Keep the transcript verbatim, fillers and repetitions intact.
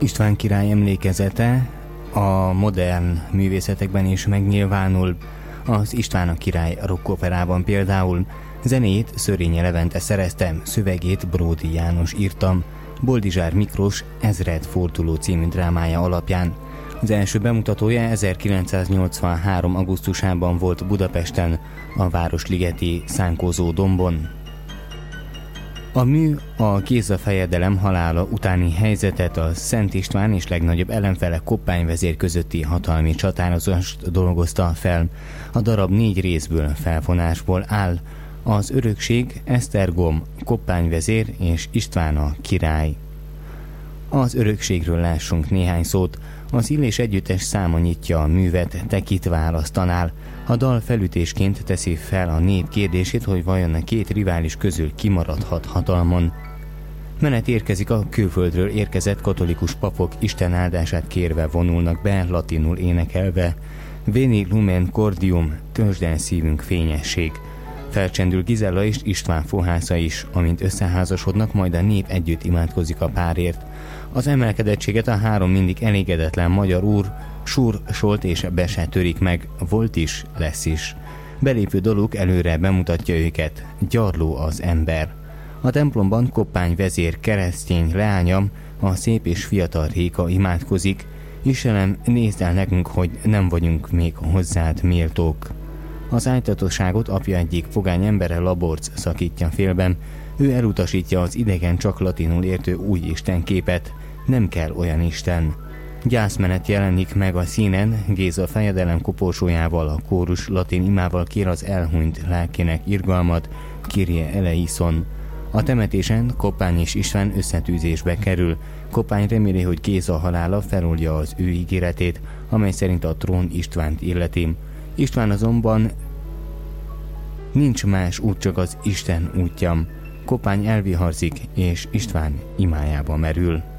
István király emlékezete a modern művészetekben is megnyilvánul. Az István a király rockoperában például. Zenét Szörényi Levente szerezte, szövegét Bródi János írta, Boldizsár Miklós Ezredforduló című drámája alapján. Az első bemutatója ezerkilencszáznyolcvanhárom. augusztusában volt Budapesten, a Városligeti Szánkózó dombon. A mű a Géza-fejedelem halála utáni helyzetet, a Szent István és legnagyobb ellenfele Koppány vezér közötti hatalmi csatározást dolgozta fel. A darab négy részből, felvonásból áll. Az örökség, Esztergom, Koppány vezér és István a király. Az örökségről lássunk néhány szót. Az Illés együttes száma nyitja a művet, Tekit választanál. A dal felütésként teszi fel a nép kérdését, hogy vajon a két rivális közül kimaradhat hatalmon. Menet érkezik, a külföldről érkezett katolikus papok Isten áldását kérve vonulnak be, latinul énekelve. Veni lumen cordium, töltsd el szívünk fényesség. Felcsendül Gizella és István fohásza is, amint összeházasodnak, majd a nép együtt imádkozik a párért. Az emelkedettséget a három mindig elégedetlen magyar úr Sur, Solt és Bese törik meg, volt is, lesz is. Belépő dolog előre bemutatja őket, gyarló az ember. A templomban Koppány vezér keresztény leánya, a szép és fiatal Réka imádkozik. Istenem, nézd el nekünk, hogy nem vagyunk még hozzád méltók. Az ájtatosságot apja egyik fogány embere, Laborc szakítja félben. Ő elutasítja az idegen, csak latinul értő új istenképet. Nem kell olyan isten. Gyászmenet jelenik meg a színen, Géza fejedelem koporsójával, a kórus latin imával kér az elhunyt lelkének irgalmat, Kyrie eleison. A temetésen Koppány és István összetűzésbe kerül. Koppány reméli, hogy Géza halála feloldja az ő ígéretét, amely szerint a trón Istvánt illeti. István azonban nincs más út, csak az Isten útja. Koppány elviharzik, és István imájába merül.